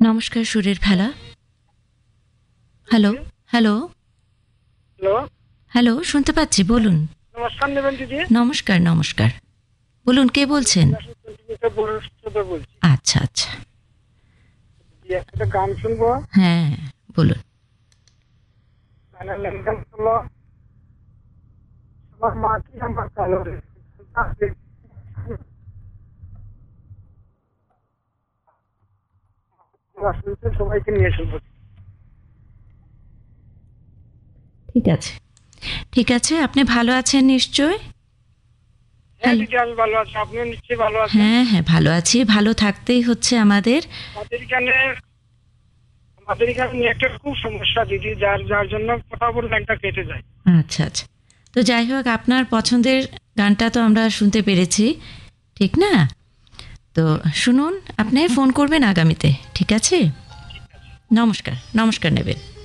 নমস্কার, সুরের ভেলা। হ্যালো হ্যালো হ্যালো, হ্যালো, শুনতে পাচ্ছি, বলুন। নমস্কার নেবেন দিদি। নমস্কার নমস্কার, বলুন, কে বলছেন? বলছি আচ্ছা আচ্ছা, দিদি, একটা গান শুনবো। হ্যাঁ বলুন। গানের লেখা হলো আমার মা কি আমার কালো রে। শুনতে সবাইকে নিয়ে শুনবো। ঠিক আছে, ঠিক আছে, আপনি ভালো আছেন নিশ্চয়? হ্যাঁ দিদি, আমি ভালো আছি, আপনিও নিশ্চয়ই ভালো আছেন। হ্যাঁ হ্যাঁ, ভালো আছি, ভালো থাকতেই হচ্ছে আমাদের। আমাদের এখানে নেটের খুব সমস্যা দিদি, যার যার জন্য ফটাফট লাইনটা কেটে যায়। আচ্ছা আচ্ছা, তো যাই হোক, আপনার পছন্দের গানটা তো আমরা শুনতে পেরেছি, ঠিক না? তো শুনুন, আপনি ফোন করবেন আগামীতে, ঠিক আছে? নমস্কার নমস্কার নেবেন।